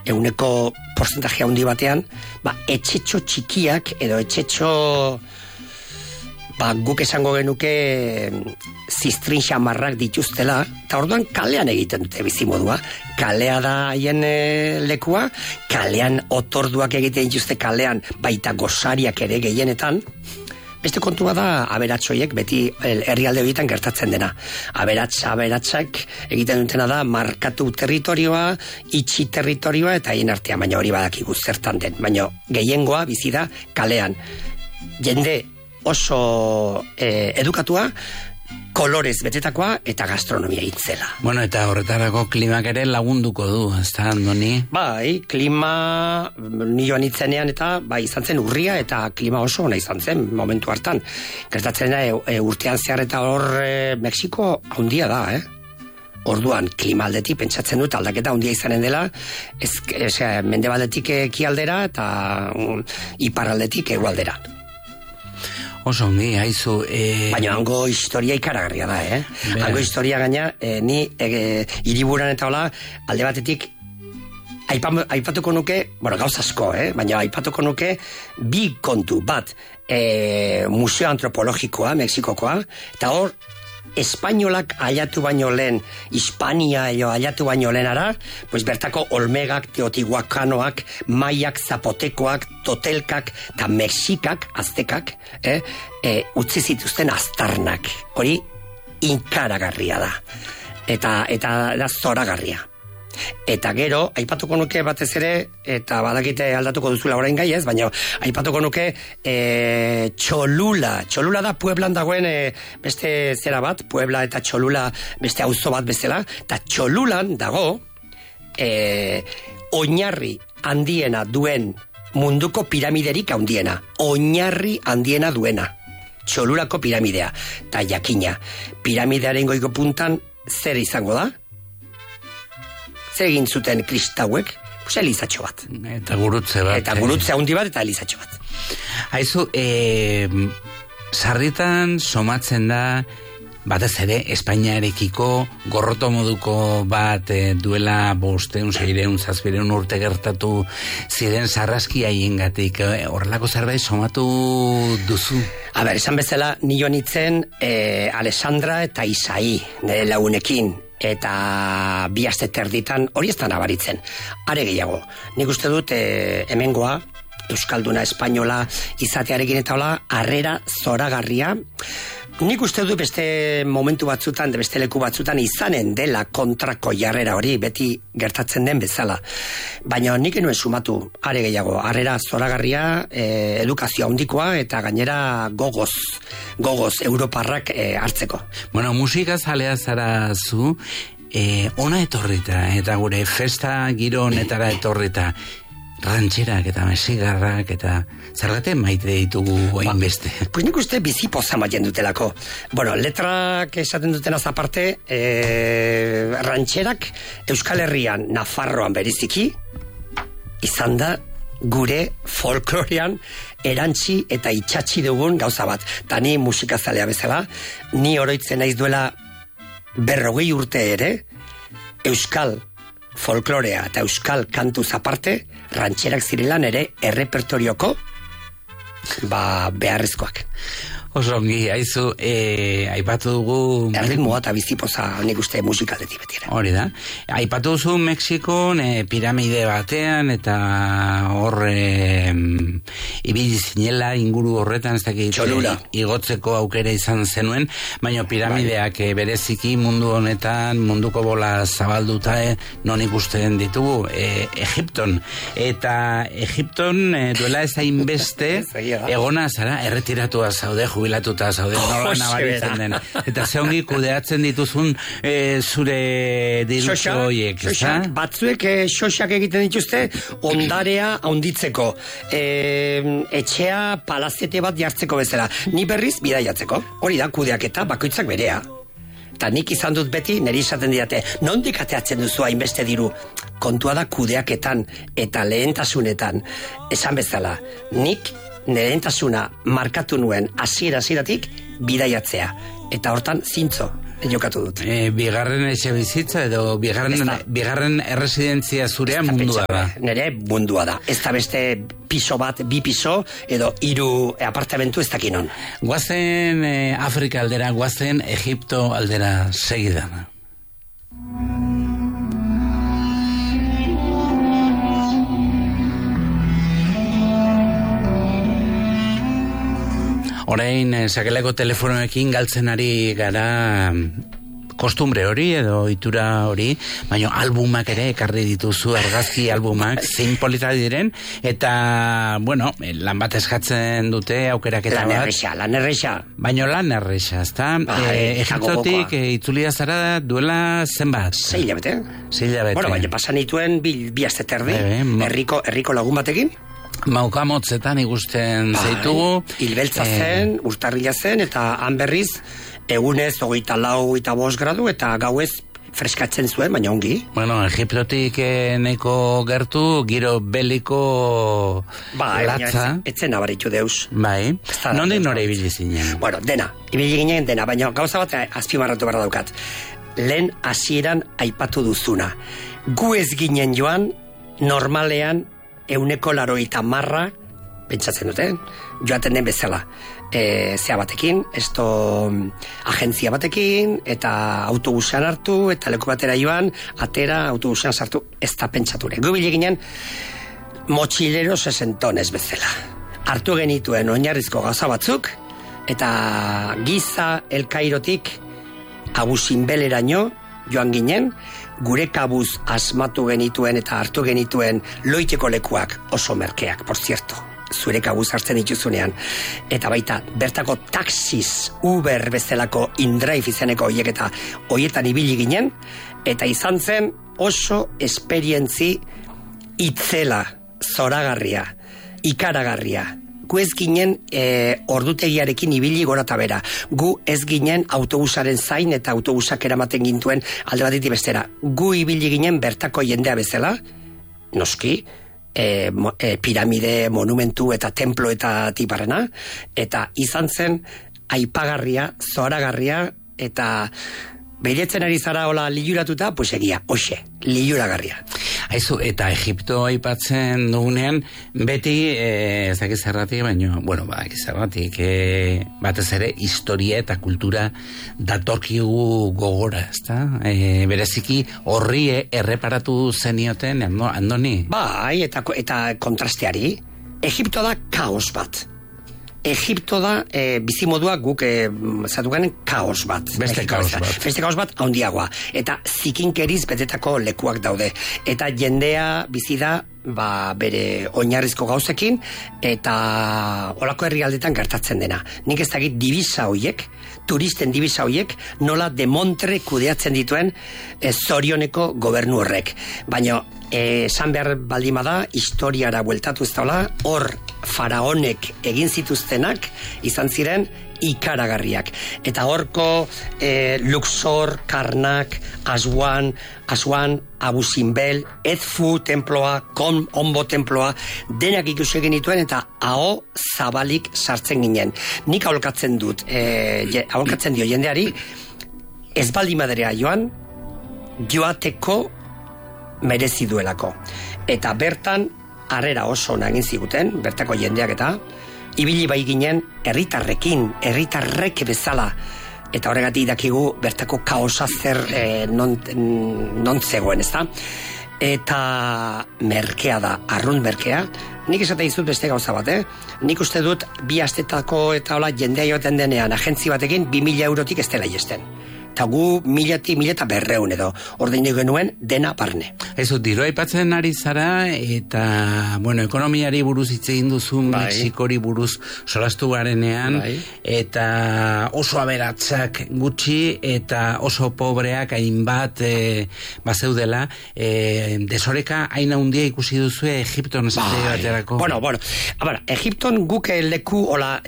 ehuneko porcentaje handi batean, etxetxo txikiak edo etxetxo guk esango genuke zistrin xamarrak dituztela, eta orduan kalean egiten dute bizimodua. Kalea da haien lekua, kalean otorduak egiten dituzte kalean, baita gosariak ere gehienetan. Beste kontua da aberatsoiek beti herrialde horietan gertatzen dena. Aberatsak egiten dutena da markatu territorioa, itxi territorioa eta haien artean, baina hori badakigu zertan den. Baina gehiengoa bizi da kalean. Jende oso edukatua, kolorez betetakoa eta gastronomia itzela. Bueno, eta horretarako klimak ere lagunduko du, ez da, Andoni? Bai, klima nioan itzenean eta izan zen urria eta klima oso ona izan zen momentu hartan. Gertatzen da, urtean zehar eta hor Mexiko handia da, Orduan, klima aldetik pentsatzen dut aldaketa handia izanen dela, mendebaldetik ekialdera eta iparraldetik hegoaldera. Oso ongi, haizu... Baina hango historia ikaragarria da, Hango historia gaina, ni hiriburan eta hola, alde batetik, aipatuko nuke, gauz asko, baina aipatuko nuke, bi kontu, bat, museo antropologikoa, Mexikokoa, eta hor, espainolak aiatu baino lehen, Hispania aiatu baino lehenara, bertako olmegak, teotihuacanoak, maiak, zapotekoak, totelkak, eta mexikak, aztekak, utzi zituzten aztarnak. Hori inkaragarria da. Eta da zoragarria. Eta gero, aipatuko nuke batez ere, eta badakite aldatuko duzula orain gai ez, baina aipatuko nuke Cholula. Cholula da Pueblan dagoen beste zera bat, Puebla eta Cholula beste auzo bat bezala, eta Cholulan dago oinarri handiena duen munduko piramiderik handiena. Oinarri handiena duena. Cholulako piramidea. Eta jakina, piramidearen goiko puntan zer izango da? Zer egin zuten kristauek? Elizatxo bat. Eta gurutze bat. Eta gurutze handi bat eta elizatxo bat. Haizu, sarritan somatzen da, batez ere, Espainiarekiko gorroto moduko bat duela 500, 600, 700 urte gertatu ziren sarraski haiengatik. Horrelako zerbait somatu duzu? Esan bezala, nioan itzen Alessandra eta Isai, nire lagunekin. Eta bi aste terditan hori ez da nabaritzen. Are gehiago, nik uste dut hemengoa, euskalduna, espainola izatearekin eta hola, harrera zoragarria. Nik uste dut beste momentu batzutan, beste leku batzutan izanen dela kontrako jarrera hori, beti gertatzen den bezala. Baina nik enuen sumatu, are gehiago, harrera zoragarria, edukazio handikoa eta gainera gogoz europarrak hartzeko. Bueno, musika zalea zara zu, ona etorrita, eta gure festa giro honetara etorrita, rantxerak eta mesigarrak eta zergatik maite ditugu hainbeste. Pues nik uste bizi poza maien dutelako. Letrak esaten dutena aparte, rantxerak Euskal Herrian, Nafarroan beriziki, izan da gure folklorean erantzi eta itxatzi dugun gauza bat. Ta ni musikazalea bezala, ni oroitzen naiz duela 40 urte ere, Euskal folklorea eta euskal kantuz aparte, rantxerak zirelan ere errepertorioko beharrezkoak. Oso ongi, haizu, aipatu dugu... Erritmoa eta bizipoza nik uste musikaldetik betiera. Hori da. Aipatu duzu Mexikon piramide batean eta hor ibili zinela inguru horretan, ez dakit Cholula. Igotzeko aukera izan zenuen, baina piramideak bereziki mundu honetan, munduko bola zabalduta non ikusten ditugu, Egipton. Eta Egipton duela ez hainbeste egona zara, erretiratua zaude, jubilatuta zaude, nola nabaritzen den. Eta ze ongi kudeatzen dituzun zure dirutxo horiek, xoxak, batzuek xoxak egiten dituzte ondarea haunditzeko. Etxea palazete bat jartzeko bezala. Ni berriz bidaiatzeko. Hori da, kudeaketa bakoitzak berea. Eta nik izan dut beti, niri esaten didate, nondik ateatzen duzu hainbeste diru? Kontua da kudeaketan eta lehentasunetan. Esan bezala, nik lehentasuna markatu nuen hasieratik bidaiatzea. Eta hortan zintzo. jokatu dut. Bigarren etxe bizitza edo bigarren erresidentzia zurea mundua da. Nere mundua da. Ez da beste piso bat, 2 piso edo 3 apartamentu ez dakinon. Guazen Afrika aldera, guazen Egipto aldera segidan. Orain, sakelako telefonoekin galtzen ari gara kostumbre hori edo itura hori, baina albumak ere ekarri dituzu, argazki albumak, zein polita diren, eta, bueno, lan bat eskatzen dute, aukeraketa bat. Lan erresa. Baina lan erresa, ezta? Egiptotik itzulia zara duela zenbat? 6 hilabete. 6 hilabete. Bueno, baina pasan dituen bi aste terdi, herriko lagun batekin. Maukamotzetan ikusten zaitugu. Hilbeltza zen, urtarrila zen, eta han berriz, egunez 24-25 gradu, eta gauez freskatzen zuen, baina ongi. Bueno, Egiptotik neko gertu, giro beliko latza. Etzen abaritu deus. Bai. Nondik nore ibili zinen? Bueno, ibili ginen dena, baina gauza bat azpimarratu behar daukat. Lehen hasieran aipatu duzuna. Gu ez ginen joan, normalean, 180 pentsatzen dute, joaten den bezala. Zea batekin, agentzia batekin, eta autobusean hartu, eta leku batera joan, atera, autobusean sartu, ez da pentsature. Gu bile ginen, motxilero 60 bezala. Hartu genituen oinarrizko gauza batzuk, eta giza El Kairotik Abusinbeleraino joan ginen, gure kabuz asmatu genituen eta hartu genituen loiteko lekuak oso merkeak, por cierto, zure kabuz hartzen dituzunean. Eta baita, bertako taxiz, Uber bezalako InDrive izeneko hoiek eta hoietan ibili ginen, eta izan zen oso esperientzi itzela, zoragarria, ikaragarria. Gu ez ginen ordutegiarekin ibili gora eta bera. Gu ez ginen autobusaren zain eta autobusak eramaten gintuen alde batetik bestera. Gu ibili ginen bertako jendea bezala, noski, piramide, monumentu eta templo eta tiparrena, eta izan zen aipagarria, zoragarria, eta behiretzen ari zara hola liluratuta, pues egia, hoxe, liluragarria. Aizu, eta Egipto aipatzen dugunean, beti, ez dakiz zerratik, baina, bueno, zerratik, batez ere, historia eta kultura datorkigu gogora, ezta? Bereziki, horri erreparatu zenioten, Andoni? Bai, eta kontrasteari, Egipto da kaos bat. Egipto da bizimodua guk zatu garen kaos bat. Beste kaos bat handiagoa. Eta zikinkeriz betetako lekuak daude. Eta jendea bizi da bere oinarrizko gauzekin eta olako herrialdetan gertatzen dena. Nik ez dakit divisa hoiek, turisten divisa hoiek, nola demontre kudeatzen dituen zorioneko gobernu horrek. Baina esan behar baldima da, historiara bueltatu ez daula, hor faraonek egin zituztenak izan ziren ikaragarriak. Eta horko Luxor, Karnak, Aswan, Abusinbel, Edfu temploa, Onbo temploa, denak ikusi genituen eta aho zabalik sartzen ginen. Nik aholkatzen dio jendeari, ez baldin madera joateko merezi duelako. Eta bertan, harrera oso nagin ziguten, bertako jendeak eta, ibili bai ginen herritarrek bezala, eta horregatik dakigu bertako kaosa zer non zegoen, ezta? Eta merkea da, arrunt merkea. Nik esate dizut beste gauza bat, Nik uste dut 2 astetako eta hola jendea joaten denean agentzi batekin 2.000 eurotik ez dela iesten. Eta gu 1.200 edo ordaindu genuen dena barne. Eso, diru aipatzen ari zara eta, bueno, ekonomiari buruz hitz egin duzu, Mexikori buruz solastu garenean, eta oso aberatsak gutxi eta oso pobreak hainbat bazeudela, desoreka hain handia ikusi duzu Egipton esate baterako. Bueno, Egipton guk leku hola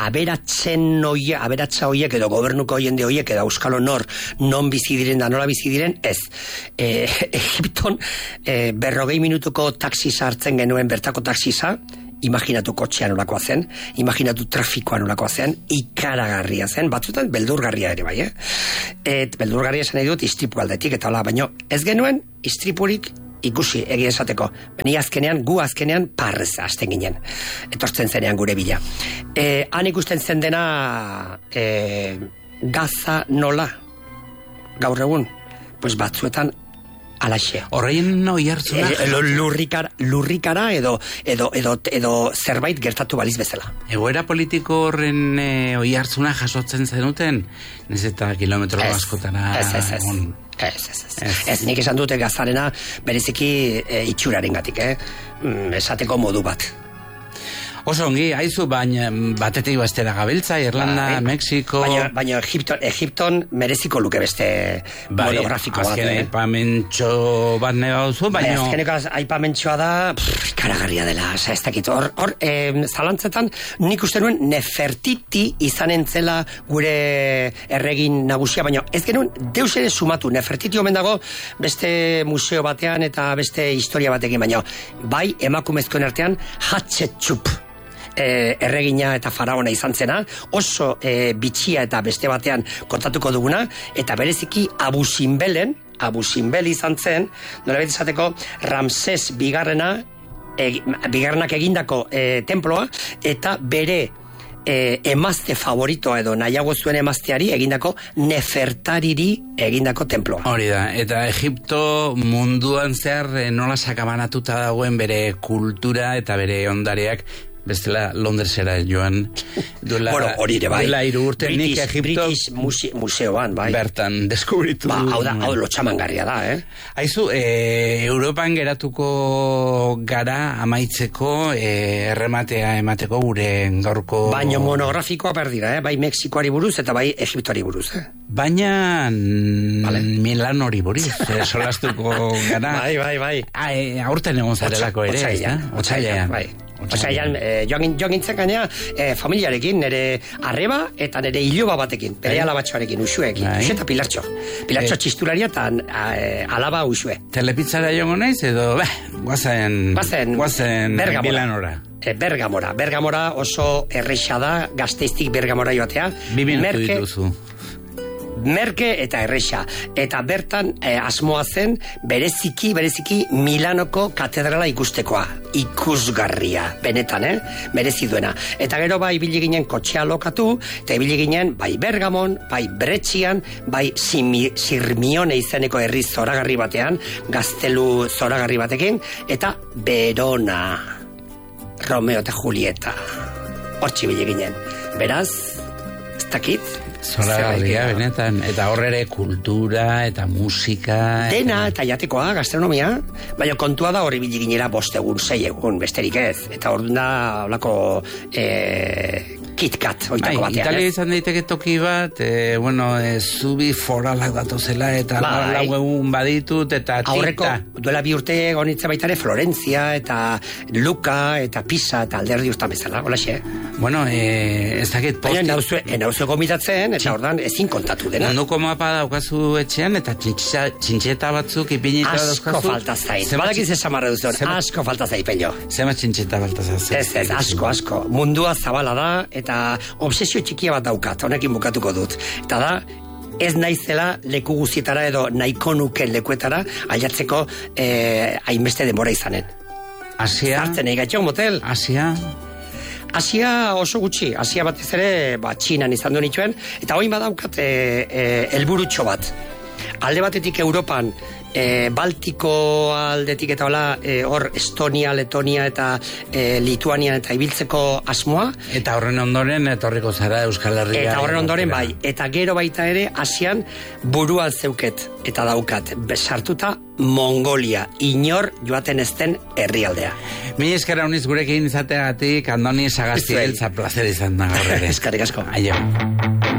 aberatsa hoiek edo gobernuko jende hoiek edo euskal honor non bizi diren da nola bizi diren, ez. Egipton 40 minutuko taxisa hartzen genuen bertako taxisa, imaginatu kotxean olakoa zen, imaginatu trafikoan olakoa zen, ikaragarria zen, batzutan beldurgarria ere bai, beldurgarria zen nahi dut istripu aldetik, eta hola, baino ez genuen istripurik ikusi egia esateko. Ni azkenean, gu azkenean parrez hasten ginen. Etortzen zenean gure bila. Han ikusten zen dena gaza nola gaur egun, pues batzuetan alaxe. Horrein oihartzuna lurrikara edo zerbait gertatu baliz bezala. Egoera politiko horren oihartzuna jasotzen zenuten? Nez eta kilometro askotara... Ez, nik esan dute gazarena bereziki itxuraren gatik, esateko modu bat. Oso ongi, haizu, baina batetik bestera gabiltza, Irlanda, Mexiko... Baina Egipton mereziko luke beste monografiko bat. Azken aipamentxo bat negauzu, baina... Azkeneko aipamentxoa da, karagarria dela, ez dakit. Hor, zalantzetan, nik uste nuen Nefertiti izanen zela gure erregin nagusia, baina ez genuen deus ere sumatu. Nefertiti omen dago beste museo batean eta beste historia batekin, baina bai emakumezkoen artean Hatshepsut erregina eta faraona izan zena, oso bitxia eta beste batean kontatuko duguna, eta bereziki Abu Simbel izan zen, nolabait esateko Ramses bigarrenak egindako temploa, eta bere emazte favoritoa edo nahiago zuen emazteari egindako Nefertariri egindako temploa. Hori da, eta Egipto munduan zehar nola sakabanatuta dagoen bere kultura eta bere ondareak, bestela Londresera joan duela, hori ere bai. Duela 3 urte nik Egipto museoan bai. Bertan deskubritu. Hau lotxamangarria da, Aizu, Europan geratuko gara amaitzeko errematea emateko gure gaurko... Baina monografikoa berdira, bai Mexikoari buruz eta bai Egiptoari buruz, Baina Milanori buruz, solastuko gara. Bai. Aurten egon zarelako ere, Otsailean, bai. Joan gintzen gainea familiarekin, nire arreba eta nire iloba batekin, bere alabatxoarekin, usuekin, Usu eta Pilartxo txistularia eta alaba Usue. Telepitzara joango naiz edo, guazen Milanora. Bergamora oso erresa da, Gasteiztik Bergamora joatea. 2 minutu dituzu. Merke eta erresa. Eta bertan asmoa zen bereziki Milanoko katedrala ikustekoa. Ikusgarria, benetan, merezi duena. Eta gero bai ibili ginen kotxea lokatu, eta ibili ginen bai Bergamon, bai Bretxian, bai Sirmione izeneko herri zoragarri batean, gaztelu zoragarri batekin, eta Verona, Romeo eta Julieta. Hortxe ibili ginen. Beraz, ez dakit... Zoragarria, benetan, eta horrere kultura, eta musika... Dena, eta jatekoa, gastronomia, baina kontua da hori biliginera 5 egun, 6 egun, besterik ez. Eta hor da, holako, KitKat, oitako batean. Italia izan daiteke toki bat, zubi foralak datozela, eta 4 egun baditut, eta tikta. Aurreko, duela 2 urte gonitza baita ere, Florentzia, eta Luka, eta Pisa, eta Alderdi ustan bezala, hola xe. Ez dakit posti... Baina nauzue gomitatzen, eta ordan ezin kontatu dena. Munduko mapa daukazu etxean, eta txintxeta batzuk ipinita dauzkazu. Asko falta zait. Badakiz esamarra duzun, asko falta zait, peño. Zema txintxeta falta zait. Ez, asko. Mundua zabala da, eta obsesio txikia bat daukat, honekin bukatuko dut. Eta da, ez naizela leku guzietara edo nahiko nuken lekuetara aiatzeko hainbeste denbora izanen. Asia? Zartzen egatxo, motel. Asia oso gutxi, Asia batez ere, Txinan izan du nituen, eta hoin badaukat helburutxo bat. Alde batetik Europan, Baltiko aldetik eta hola, hor Estonia, Letonia eta Lituania eta ibiltzeko asmoa. Eta horren ondoren etorriko zara Euskal Herria. Eta horren ondoren bai, eta gero baita ere Asian buruan zeuket eta daukat, sartuta Mongolia, inor joaten ezten herrialdea. Mi eskera uniz gurekin izateagatik, Andoni Sagasti beltza placer izan da gaur ere. Eskerrik asko. Aio.